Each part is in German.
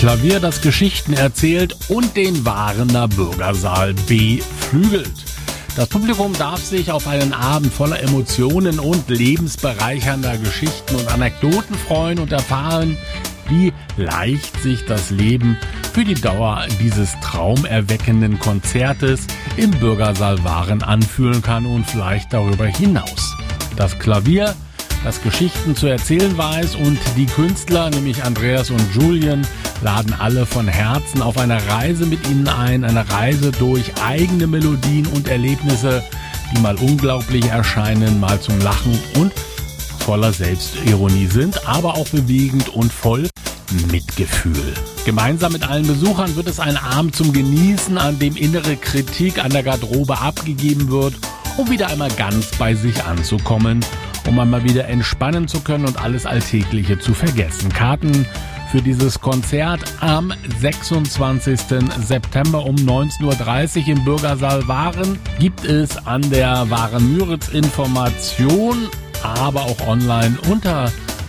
Klavier, das Geschichten erzählt und den Warener Bürgersaal beflügelt. Das Publikum darf sich auf einen Abend voller Emotionen und lebensbereichernder Geschichten und Anekdoten freuen und erfahren, wie leicht sich das Leben für die Dauer dieses traumerweckenden Konzertes im Bürgersaal Waren anfühlen kann und vielleicht darüber hinaus. Das Klavier, das Geschichten zu erzählen weiß, und die Künstler, nämlich Andreas und Julian, laden alle von Herzen auf eine Reise mit ihnen ein, eine Reise durch eigene Melodien und Erlebnisse, die mal unglaublich erscheinen, mal zum Lachen und voller Selbstironie sind, aber auch bewegend und voll Mitgefühl. Gemeinsam mit allen Besuchern wird es ein Abend zum Genießen, an dem innere Kritik an der Garderobe abgegeben wird, um wieder einmal ganz bei sich anzukommen, um einmal wieder entspannen zu können und alles Alltägliche zu vergessen. Karten für dieses Konzert am 26. September um 19.30 Uhr im Bürgersaal Waren gibt es an der Waren-Müritz-Information, aber auch online unter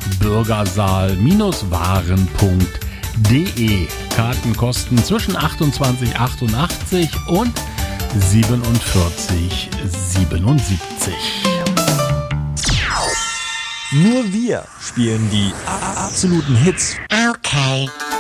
bürgersaal-waren.de. Karten kosten zwischen 28,88 und 47,77. Nur wir spielen die absoluten Hits. Okay.